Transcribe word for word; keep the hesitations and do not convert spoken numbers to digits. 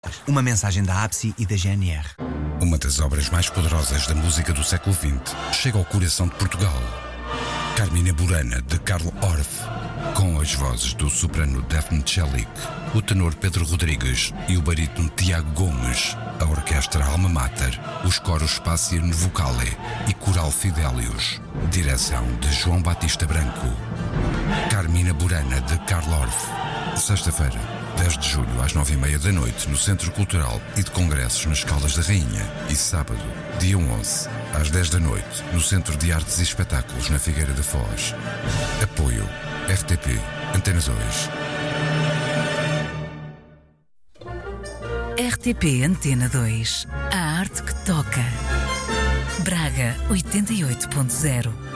Uma mensagem da A B S I e da G N R. Uma das obras mais poderosas da música do século vinte chega ao coração de Portugal. Carmina Burana, de Carl Orff, com as vozes do soprano Daphne Chelic, o tenor Pedro Rodrigues e o barítono Tiago Gomes, a orquestra Alma Mater, os coros Spasiano Vocale e Coral Fidelius. Direção de João Batista Branco. Carmina Burana, de Carl Orff. Sexta-feira, dez de julho, às nove e meia da noite, no Centro Cultural e de Congressos nas Caldas da Rainha. E sábado, dia onze, às dez da noite, no Centro de Artes e Espetáculos, na Figueira da Foz. Apoio R T P, Antena dois. R T P Antena dois. A arte que toca. Braga oitenta e oito ponto zero.